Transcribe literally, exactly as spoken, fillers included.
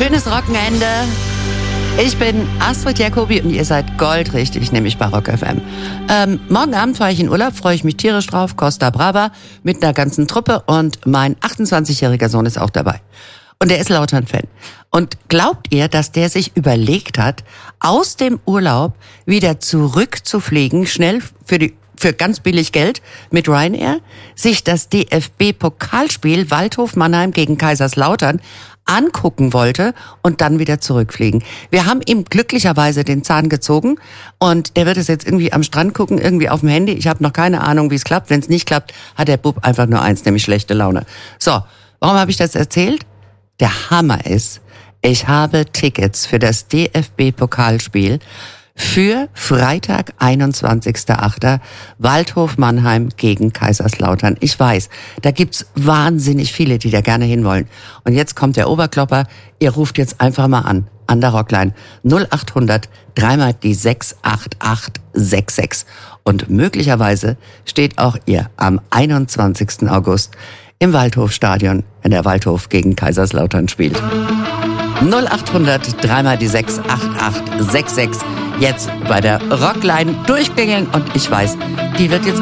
Schönes Wochenende. Ich bin Astrid Jacobi und ihr seid goldrichtig, nämlich bei Rock F M. Ähm, morgen Abend fahre ich in Urlaub, freue ich mich tierisch drauf, Costa Brava, mit einer ganzen Truppe und mein achtundzwanzigjähriger Sohn ist auch dabei. Und der ist Lautern-Fan. Und glaubt ihr, dass der sich überlegt hat, aus dem Urlaub wieder zurückzufliegen, schnell für die für ganz billig Geld mit Ryanair, sich das D F B-Pokalspiel Waldhof Mannheim gegen Kaiserslautern angucken wollte und dann wieder zurückfliegen. Wir haben ihm glücklicherweise den Zahn gezogen und der wird es jetzt irgendwie am Strand gucken, irgendwie auf dem Handy. Ich habe noch keine Ahnung, wie es klappt. Wenn es nicht klappt, hat der Bub einfach nur eins, nämlich schlechte Laune. So, warum habe ich das erzählt? Der Hammer ist, ich habe Tickets für das D F B-Pokalspiel für Freitag, einundzwanzigster achter Waldhof Mannheim gegen Kaiserslautern. Ich weiß, da gibt's wahnsinnig viele, die da gerne hinwollen. Und jetzt kommt der Oberklopper. Ihr ruft jetzt einfach mal an, an der Rockline null acht hundert, dreimal die sechs acht acht sechs sechs. Und möglicherweise steht auch ihr am einundzwanzigsten August im Waldhofstadion, wenn der Waldhof gegen Kaiserslautern spielt. null acht hundert, dreimal die sechs acht acht sechs sechs. Jetzt bei der Rockline durchklingeln und ich weiß, die wird jetzt